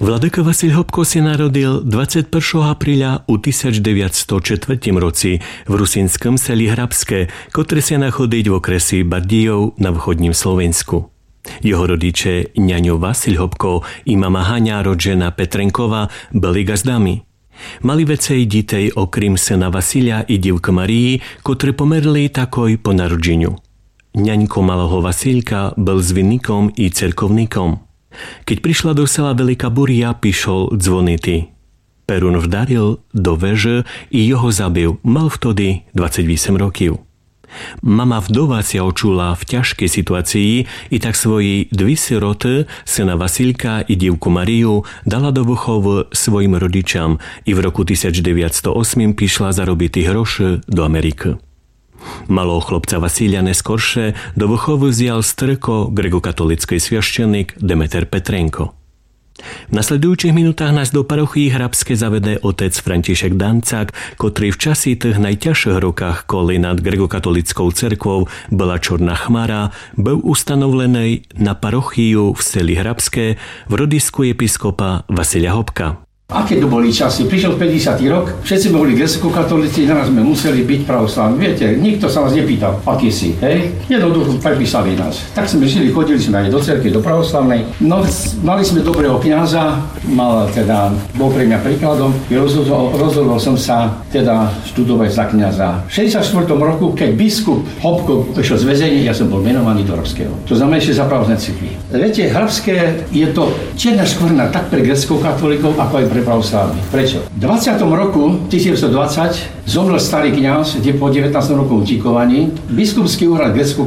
Vladyka Vasil Hopko si narodil 21. apríla u 1904 roci v rusínskom seli Hrabské, ktoré sa nachádza v okresi Bardijov na východním Slovensku. Jeho rodiče ňaňo Vasil Hopko i mama Haňa rodžena Petrenkova byli gazdami. Mali vecej dítej okrім syna Vasilia i dívka Marii, ktoré pomerli takoj po narodženiu. Ňaňko malého Vasilka byl zvinníkom i cerkovníkom. Keď prišla do sela Veľká Buria, pišol dzvonity. Perun vdaril do veže i jeho zabil. Mal vtedy 28 rokov. Mama vdova sa očula v ťažkej situácii i tak svoji dvi siroty, syna Vasilka i dívku Mariu, dala do vychovu svojim rodičam i v roku 1908 prišla zarobiť hroše do Ameriky. Malého chlopca Vasilia neskoršie do vychovu zjal strko grekokatolický sviaščenik Demeter Petrenko. V nasledujúcich minútach nás do parochii Hrabské zavede otec František Dancák, ktorý v časi tých najťažších rokách, koli nad grekokatolickou cerkvou bola čorná chmara, bol ustanovlený na parochiu v seli Hrabské v rodisku episkopa Vasilia Hopka. Aké to boli časy? Prišiel 50. rok, všetci sme boli gréckokatolíci, naraz sme museli byť pravoslavní. Viete, nikto sa vás nepýtal, aký si, hej? Jednoducho prepísali nás. Tak sme žili, chodili sme aj do cerky, do pravoslavnej. No, mali sme dobrého kňaza, bol pre mňa príkladom. Rozhodol som sa teda študovať za kňaza. V 64. roku, keď biskup Hopko prišiel z väzenia, ja som bol menovaný do Hrabského. To znamená ešte za pravoslavné cirkvi. Viete, Hrabské je to čierna škvrna tak pre gréckokatolíkov, ako aj pre pravoslavných. Prečo? V 20. roku 1920 zomrel starý kňaz po 19 rokov utíkovaní. Biskupský úrad